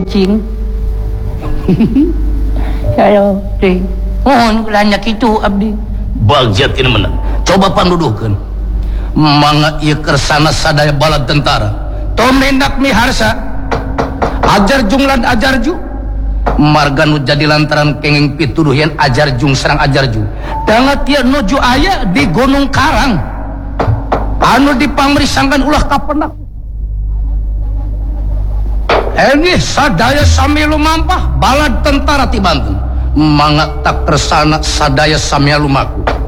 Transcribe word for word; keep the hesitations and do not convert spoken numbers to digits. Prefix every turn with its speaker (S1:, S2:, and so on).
S1: cing. Ayo, deh. Mohon kulanya kitu abdi.
S2: Bagjat ini menang. Coba panduduhkan. Mangga ieu kersana sadaya bala tentara. Tom hendak miharsa. Ajar jung lan ajar ju. Marga nu jadi lantaran kenging pituduh yen ajar jung serang ajar ju. Dangat ieu nuju aya di Gunung Karang. Anu dipamrisangan ulah kapenak. Ini sadaya sami lumampah balad tentara ti Banten. Mangga tak kersana sadaya sami lumaku.